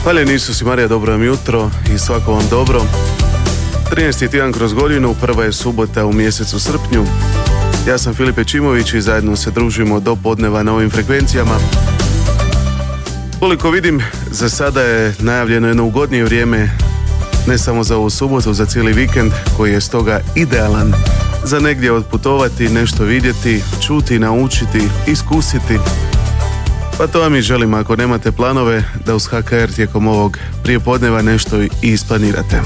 Hvaljeni Isus i Marija, dobro vam jutro i svako vam dobro. 13. tjedan kroz godinu, prva je subota u mjesecu srpnju. Ja sam Filip Ečimović i zajedno se družimo do podneva na ovim frekvencijama. Koliko vidim, za sada je najavljeno jedno ugodnije vrijeme, ne samo za ovu subotu, za cijeli vikend, koji je stoga idealan za negdje otputovati, nešto vidjeti, čuti, naučiti, iskusiti. Pa to vam i želim, ako nemate planove, da uz HKR tijekom ovog prijepodneva nešto i isplanirate.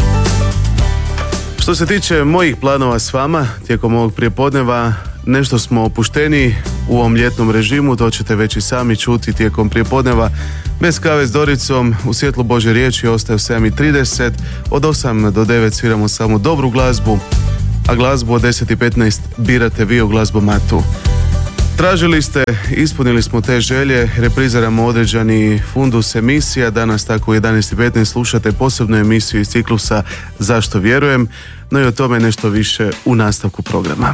Što se tiče mojih planova s vama, tijekom ovog prijepodneva nešto smo opušteniji u ovom ljetnom režimu, to ćete već i sami čuti tijekom prijepodneva. Bez kave s Doricom, u svjetlu Božje riječi ostaje u 7:30, od 8 do 9 sviramo samo dobru glazbu, a glazbu od 10:15 birate vi u glazbomatu. Tražili ste, ispunili smo te želje, repriziramo određeni fundus emisija. Danas tako u 11:15 slušate posebnu emisiju iz ciklusa Zašto vjerujem, no i o tome nešto više u nastavku programa.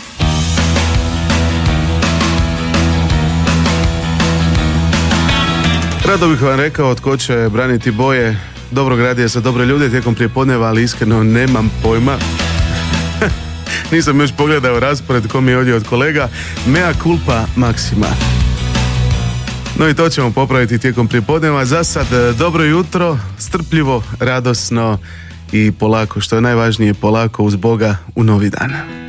Rado bih vam rekao tko će braniti boje dobrog radija za dobre ljude tijekom prijepodneva, ali iskreno nemam pojma. Nisam još pogledao raspored ko mi je ovdje od kolega. Mea culpa maxima. No i to ćemo popraviti tijekom prijepodneva. Za sad dobro jutro, strpljivo, radosno i polako, što je najvažnije, polako uz Boga u novi dan.